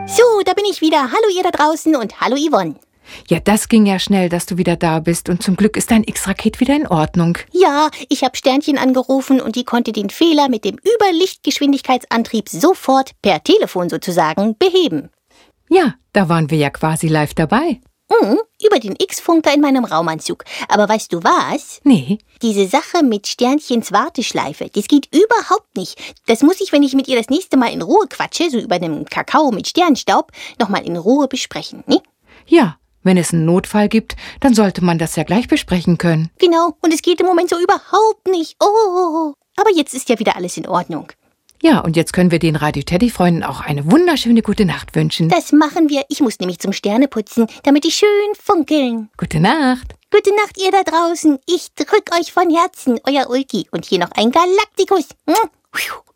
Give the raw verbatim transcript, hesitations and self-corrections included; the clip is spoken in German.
So, da bin ich wieder. Hallo ihr da draußen und hallo Yvonne. Ja, das ging ja schnell, dass du wieder da bist. Und zum Glück ist dein X-Raket wieder in Ordnung. Ja, ich habe Sternchen angerufen und die konnte den Fehler mit dem Überlichtgeschwindigkeitsantrieb sofort, per Telefon sozusagen, beheben. Ja, da waren wir ja quasi live dabei. Mhm, über den X-Funker in meinem Raumanzug. Aber weißt du was? Nee. Diese Sache mit Sternchens Warteschleife, das geht überhaupt nicht. Das muss ich, wenn ich mit ihr das nächste Mal in Ruhe quatsche, so über einem Kakao mit Sternstaub, nochmal in Ruhe besprechen, ne? Ja, wenn es einen Notfall gibt, dann sollte man das ja gleich besprechen können. Genau, und es geht im Moment so überhaupt nicht. Oh, aber jetzt ist ja wieder alles in Ordnung. Ja, und jetzt können wir den Radio-Teddy-Freunden auch eine wunderschöne gute Nacht wünschen. Das machen wir. Ich muss nämlich zum Sterneputzen, damit die schön funkeln. Gute Nacht. Gute Nacht, ihr da draußen. Ich drück euch von Herzen. Euer Ulki. Und hier noch ein Galaktikus.